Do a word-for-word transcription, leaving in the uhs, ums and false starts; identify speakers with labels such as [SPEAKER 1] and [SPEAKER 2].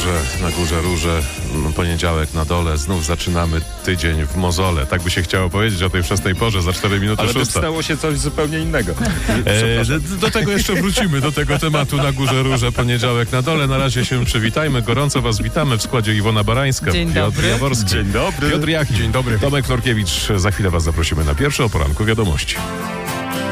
[SPEAKER 1] górze, na górze róże, poniedziałek na dole, znów zaczynamy tydzień w mozole. Tak by się chciało powiedzieć o tej wczesnej porze, za cztery minuty
[SPEAKER 2] Ale
[SPEAKER 1] szósta.
[SPEAKER 2] stało się coś zupełnie innego.
[SPEAKER 1] E, do, do tego jeszcze wrócimy, do tego tematu na górze róże, poniedziałek na dole. Na razie się przywitajmy. Gorąco was witamy w składzie Iwona Barańska,
[SPEAKER 3] Dzień
[SPEAKER 1] Piotr
[SPEAKER 3] dobry.
[SPEAKER 1] Jaworski,
[SPEAKER 2] Dzień dobry.
[SPEAKER 1] Piotr Jachnik, dzień dobry. Tomek Florkiewicz. Za chwilę was zaprosimy na pierwsze o poranku wiadomości.